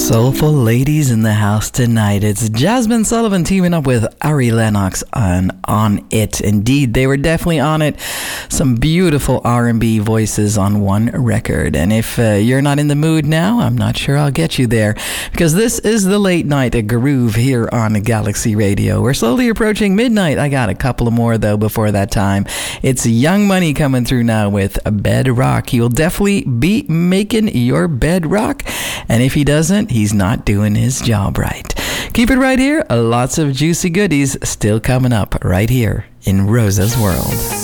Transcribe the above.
Soulful ladies in the house tonight. It's Jasmine Sullivan teaming up with Ari Lennox on it. Indeed, they were definitely on it. Some beautiful R&B voices on one record. And if you're not in the mood now, I'm not sure I'll get you there, because this is the late night groove here on Galaxy Radio. We're slowly approaching midnight. I got a couple of more though before that time. It's Young Money coming through now with Bedrock. He will definitely be making your bed rock. And if he doesn't, he's not doing his job right. Keep it right here. Lots of juicy goodies still coming up right here in Rosa's World.